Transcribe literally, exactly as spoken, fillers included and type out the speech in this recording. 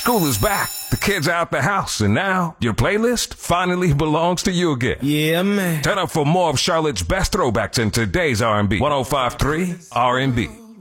School is back, the kids out the house, and now your playlist finally belongs to you again. Yeah, man. Turn up for more of Charlotte's best throwbacks in today's R and B. one oh five point three R and B.